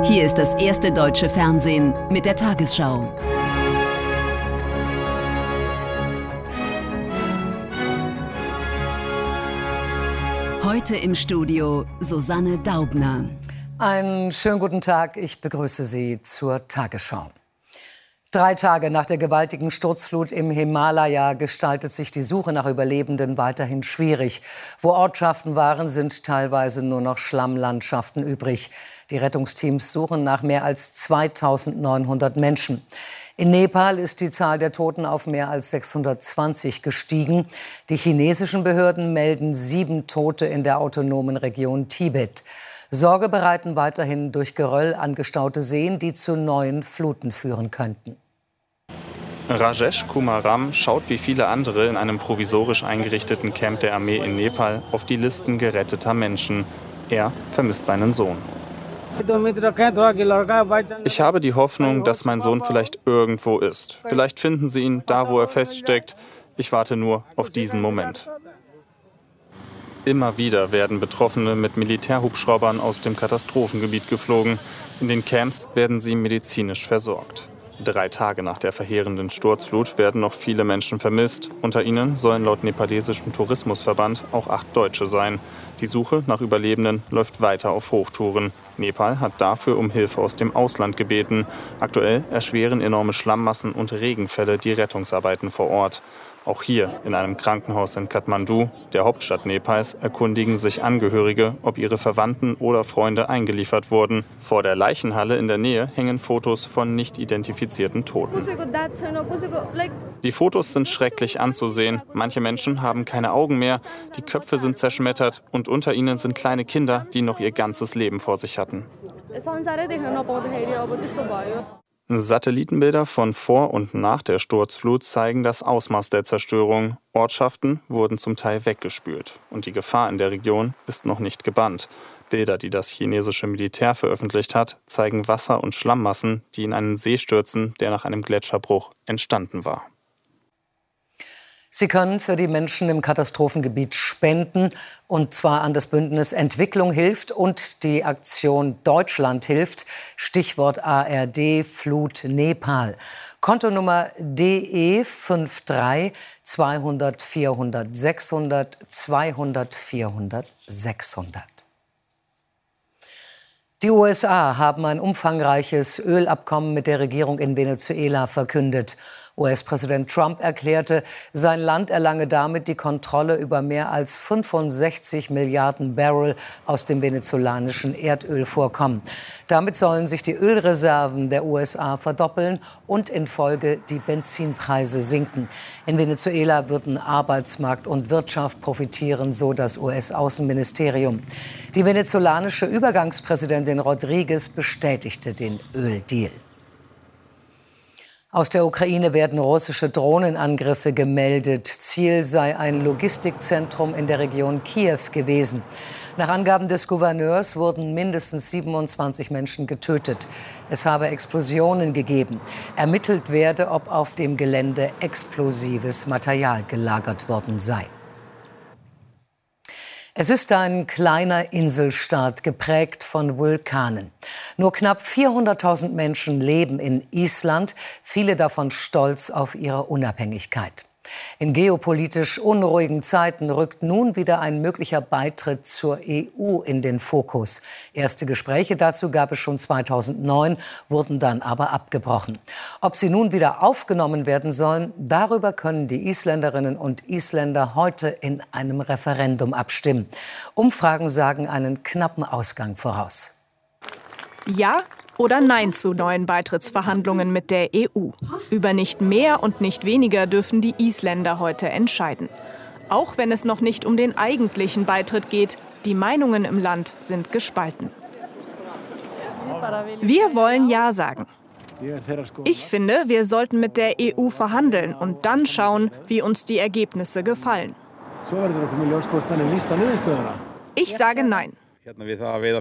Hier ist das erste deutsche Fernsehen mit der Tagesschau. Heute im Studio Susanne Daubner. Einen schönen guten Tag, ich begrüße Sie zur Tagesschau. 3 Tage nach der gewaltigen Sturzflut im Himalaya gestaltet sich die Suche nach Überlebenden weiterhin schwierig. Wo Ortschaften waren, sind teilweise nur noch Schlammlandschaften übrig. Die Rettungsteams suchen nach mehr als 2900 Menschen. In Nepal ist die Zahl der Toten auf mehr als 620 gestiegen. Die chinesischen Behörden melden 7 Tote in der autonomen Region Tibet. Sorge bereiten weiterhin durch Geröll angestaute Seen, die zu neuen Fluten führen könnten. Rajesh Kumar Ram schaut wie viele andere in einem provisorisch eingerichteten Camp der Armee in Nepal auf die Listen geretteter Menschen. Er vermisst seinen Sohn. Ich habe die Hoffnung, dass mein Sohn vielleicht irgendwo ist. Vielleicht finden sie ihn da, wo er feststeckt. Ich warte nur auf diesen Moment. Immer wieder werden Betroffene mit Militärhubschraubern aus dem Katastrophengebiet geflogen. In den Camps werden sie medizinisch versorgt. 3 Tage nach der verheerenden Sturzflut werden noch viele Menschen vermisst. Unter ihnen sollen laut nepalesischem Tourismusverband auch 8 Deutsche sein. Die Suche nach Überlebenden läuft weiter auf Hochtouren. Nepal hat dafür um Hilfe aus dem Ausland gebeten. Aktuell erschweren enorme Schlammmassen und Regenfälle die Rettungsarbeiten vor Ort. Auch hier in einem Krankenhaus in Kathmandu, der Hauptstadt Nepals, erkundigen sich Angehörige, ob ihre Verwandten oder Freunde eingeliefert wurden. Vor der Leichenhalle in der Nähe hängen Fotos von nicht identifizierten Toten. Die Fotos sind schrecklich anzusehen. Manche Menschen haben keine Augen mehr, die Köpfe sind zerschmettert und unter ihnen sind kleine Kinder, die noch ihr ganzes Leben vor sich hatten. Satellitenbilder von vor und nach der Sturzflut zeigen das Ausmaß der Zerstörung. Ortschaften wurden zum Teil weggespült und die Gefahr in der Region ist noch nicht gebannt. Bilder, die das chinesische Militär veröffentlicht hat, zeigen Wasser- und Schlammmassen, die in einen See stürzen, der nach einem Gletscherbruch entstanden war. Sie können für die Menschen im Katastrophengebiet spenden, und zwar an das Bündnis Entwicklung hilft und die Aktion Deutschland hilft. Stichwort ARD Flut Nepal. Kontonummer DE 53 200 400 600 200 400 600. Die USA haben ein umfangreiches Ölabkommen mit der Regierung in Venezuela verkündet. US-Präsident Trump erklärte, sein Land erlange damit die Kontrolle über mehr als 65 Milliarden Barrel aus dem venezolanischen Erdölvorkommen. Damit sollen sich die Ölreserven der USA verdoppeln und in Folge die Benzinpreise sinken. In Venezuela würden Arbeitsmarkt und Wirtschaft profitieren, so das US-Außenministerium. Die venezolanische Übergangspräsidentin Rodriguez bestätigte den Öldeal. Aus der Ukraine werden russische Drohnenangriffe gemeldet. Ziel sei ein Logistikzentrum in der Region Kiew gewesen. Nach Angaben des Gouverneurs wurden mindestens 27 Menschen getötet. Es habe Explosionen gegeben. Ermittelt werde, ob auf dem Gelände explosives Material gelagert worden sei. Es ist ein kleiner Inselstaat, geprägt von Vulkanen. Nur knapp 400.000 Menschen leben in Island, viele davon stolz auf ihre Unabhängigkeit. In geopolitisch unruhigen Zeiten rückt nun wieder ein möglicher Beitritt zur EU in den Fokus. Erste Gespräche dazu gab es schon 2009, wurden dann aber abgebrochen. Ob sie nun wieder aufgenommen werden sollen, darüber können die Isländerinnen und Isländer heute in einem Referendum abstimmen. Umfragen sagen einen knappen Ausgang voraus. Ja oder Nein zu neuen Beitrittsverhandlungen mit der EU. Über nicht mehr und nicht weniger dürfen die Isländer heute entscheiden. Auch wenn es noch nicht um den eigentlichen Beitritt geht, die Meinungen im Land sind gespalten. Wir wollen Ja sagen. Ich finde, wir sollten mit der EU verhandeln und dann schauen, wie uns die Ergebnisse gefallen. Ich sage Nein.